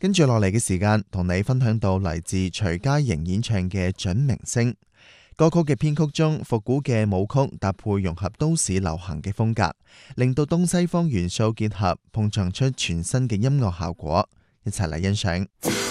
跟住落嚟嘅時間，同你分享到嚟自徐佳瑩演唱嘅《準明星》歌曲嘅編曲中，復古嘅舞曲搭配融合都市流行嘅風格，令到東西方元素結合，碰撞出全新嘅音樂效果。一齊嚟欣賞。